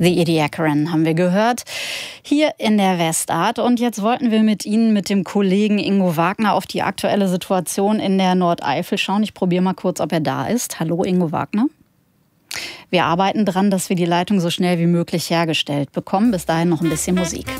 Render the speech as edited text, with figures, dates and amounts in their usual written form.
The Ediacaran haben wir gehört, hier in der Westart. Und jetzt wollten wir mit Ihnen, mit dem Kollegen Ingo Wagner, auf die aktuelle Situation in der Nordeifel schauen. Ich probiere mal kurz, ob er da ist. Hallo, Ingo Wagner. Wir arbeiten dran, dass wir die Leitung so schnell wie möglich hergestellt bekommen. Bis dahin noch ein bisschen Musik.